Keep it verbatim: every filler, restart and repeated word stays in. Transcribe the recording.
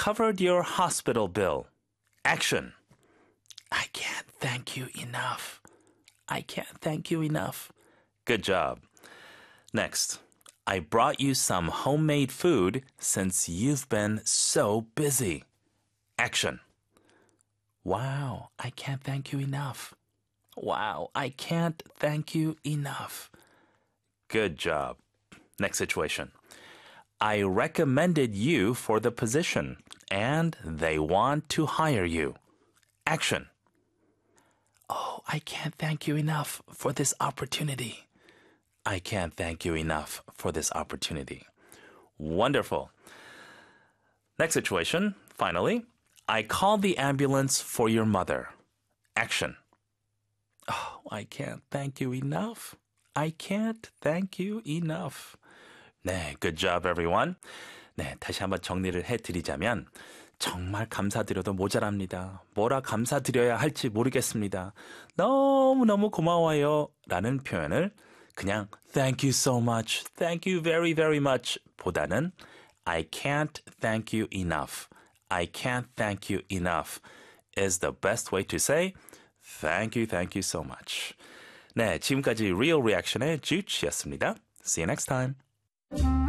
covered your hospital bill. Action. I can't thank you enough. I can't thank you enough. Good job. Next. I brought you some homemade food since you've been so busy. Action. Wow, I can't thank you enough. Wow, I can't thank you enough. Good job. Next situation. I recommended you for the position, and they want to hire you. Action. Oh, I can't thank you enough for this opportunity. I can't thank you enough for this opportunity. Wonderful. Next situation. Finally, I called the ambulance for your mother. Action. Oh, I can't thank you enough. I can't thank you enough. 네, good job everyone. 네, 다시 한번 정리를 해드리자면 정말 감사드려도 모자랍니다. 뭐라 감사드려야 할지 모르겠습니다. 너무너무 고마워요 라는 표현을 그냥 thank you so much, thank you very very much 보다는 I can't thank you enough, I can't thank you enough is the best way to say thank you, thank you so much. 네, 지금까지 Real Reaction의 주치였습니다. See you next time.